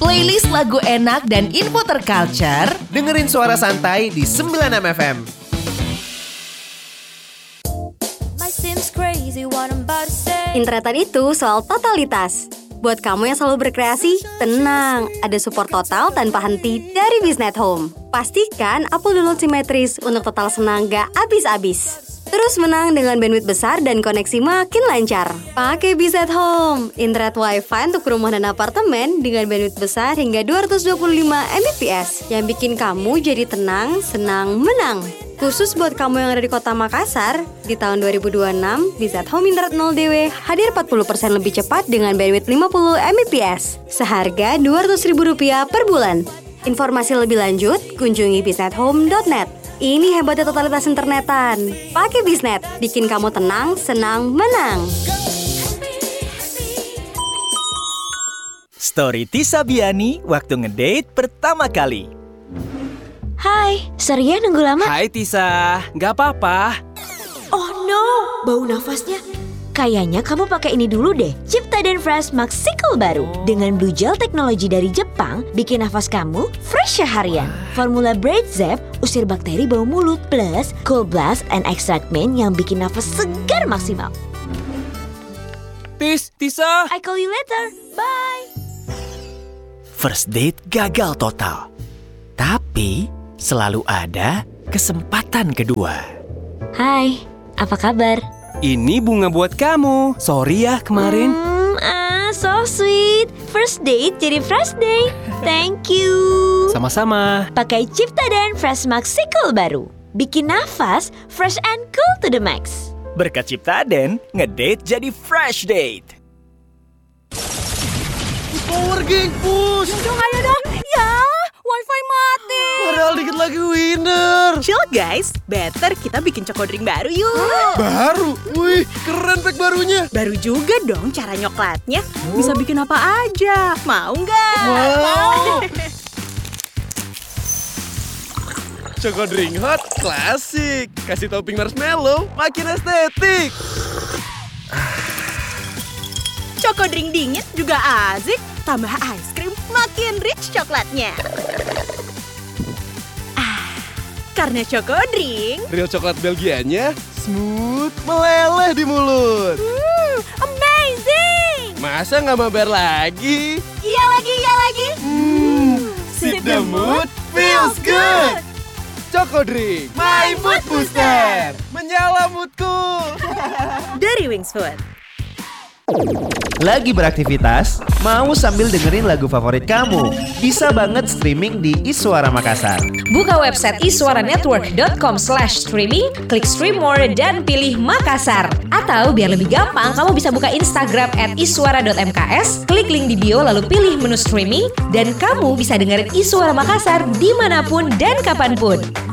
Playlist lagu enak dan info terculture. Dengerin suara santai di 96 FM. Internetan itu soal totalitas. Buat kamu yang selalu berkreasi, tenang, ada support total tanpa henti dari Biznet Home. Pastikan upload download simetris untuk total senang gak habis-habis. Terus menang dengan bandwidth besar dan koneksi makin lancar. Pakai Biznet Home, internet wifi untuk rumah dan apartemen dengan bandwidth besar hingga 225 Mbps yang bikin kamu jadi tenang, senang, menang. Khusus buat kamu yang ada di kota Makassar, di tahun 2026, Biznet Home Internet 0DW hadir 40% lebih cepat dengan bandwidth 50 Mbps, seharga Rp200.000 per bulan. Informasi lebih lanjut, kunjungi biznethome.net. Ini hebatnya totalitas internetan. Pakai Biznet, bikin kamu tenang, senang, menang. Story Tisa Biani waktu ngedate pertama kali. Hai, sorry ya nunggu lama. Hai Tisa, gak apa-apa. Oh no, bau nafasnya. Kayaknya kamu pakai ini dulu deh, Ciptaden Fresh Maxicle baru. Dengan Blue Gel teknologi dari Jepang, bikin nafas kamu fresh seharian. Formula Braid Zep, usir bakteri bau mulut. Plus, Cold Blast and Extract Mint yang bikin nafas segar maksimal. Tisa. I call you later, bye. First date gagal total. Tapi selalu ada kesempatan kedua. Hai, apa kabar? Ini bunga buat kamu. Sorry ya kemarin. So sweet. First date jadi fresh day. Thank you. Sama-sama. Pakai Ciptaden Fresh Maxicle baru. Bikin nafas fresh and cool to the max. Berkat Ciptaden, ngedate jadi fresh date. Power Gang, push! Dong, ayo dong. Ya, wifi mati. Padahal dikit lagi winner. Chill guys, better kita bikin Choco Drink baru yuk. Baru? Wih, keren pack barunya. Baru juga dong cara nyoklatnya. Bisa bikin apa aja. Mau nggak? Wow. Choco Drink Hot klasik. Kasih topping marshmallow, makin estetik. Choco Drink dingin juga asik. Tambah ice cream, makin rich coklatnya. Karena Choco Drink Real coklat Belgianya smooth, meleleh di mulut. amazing. Masa nggak mabar lagi? Iya lagi. Sip the mood, feels good. Choco Drink, my mood booster. Menyala moodku. Dari Wings Food. Lagi beraktivitas? Mau sambil dengerin lagu favorit kamu? Bisa banget streaming di Iswara Makassar. Buka website iswaranetwork.com/streaming, klik stream more dan pilih Makassar. Atau biar lebih gampang, kamu bisa buka Instagram @iswara.mks, klik link di bio lalu pilih menu streaming, dan kamu bisa dengerin Iswara Makassar dimanapun dan kapanpun.